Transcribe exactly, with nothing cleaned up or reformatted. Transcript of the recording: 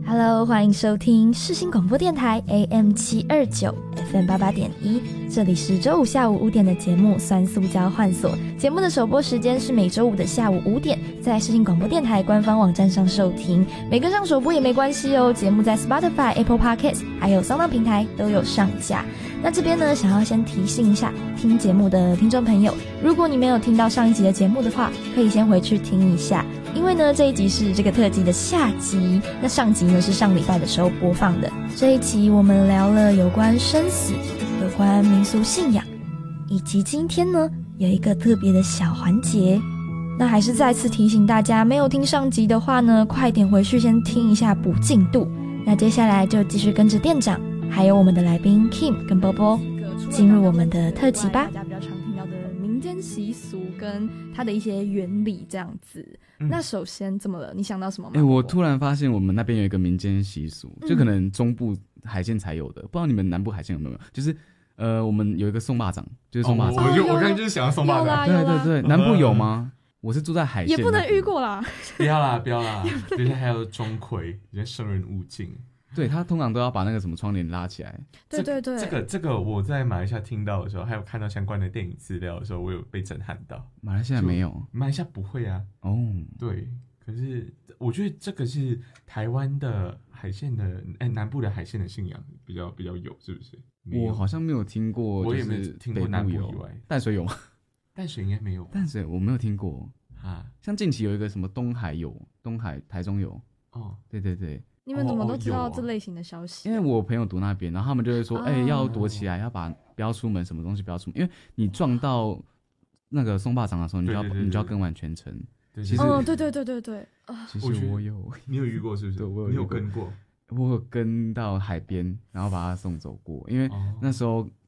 Hello， 欢迎收听世新广播电台 A M 七二九 F M 八八点一，这里是周五下午五点的节目酸素交换所。节目的首播时间是每周五的下午五点，在世新广播电台官方网站上收听。没跟上首播也没关系哦，节目在 Spotify、Apple Podcast 还有SoundOn平台都有上架。那这边呢，想要先提醒一下听节目的听众朋友，如果你没有听到上一集的节目的话，可以先回去听一下。因为呢，这一集是这个特辑的下集，那上集呢是上礼拜的时候播放的。这一集我们聊了有关生死、有关民俗信仰，以及今天呢有一个特别的小环节。那还是再次提醒大家，没有听上集的话呢，快点回去先听一下补进度。那接下来就继续跟着店长，还有我们的来宾 Kim 跟波波，进入我们的特辑吧。大家比较常听到的民间习俗跟它的一些原理这样子。嗯、那首先怎么了？你想到什么吗？ 哎、欸，我突然发现我们那边有一个民间习俗，就可能中部海鲜才有的，不知道你们南部海鲜有没有？就是呃，我们有一个送蚂蚱，就是送蚂蚱。 哦、我就我刚才就是想要送蚂蚱。 对对对，南部有吗？我是住在海鲜， 也不能遇过啦。 不要啦，不要啦，人家还有钟馗，人家生人勿近。 对，他通常都要把那个什么窗帘拉起来。 对对对， 这个这个我在马来西亚听到的时候，还有看到相关的电影资料的时候，我有被震撼到。 马来西亚没有， 马来西亚不会啊。 哦， 对，可是我觉得这个是台湾的海鲜的，哎，南部的海鲜的信仰比较比较有，是不是？ 我好像没有听过， 我也没有听过南部以外， 淡水有吗？ 淡水应该没有吧， 淡水我没有听过啊。像近期有一个什么东海有，东海台中有。 哦， 对对对。 你们怎么都知道这类型的消息？ 因为我朋友读那边，然后他们就会说，哎、欸，要躲起来，要把不要出门，什么东西不要出门，因为你撞到那个松霸掌的时候，你就要对对对对你就要跟完全程。 对， 其实， 哦，对对对对对， 其实我有， 你有遇过是不是？ 对，我有你有跟过， 我有跟到海边，然后把他送走过，因为那时候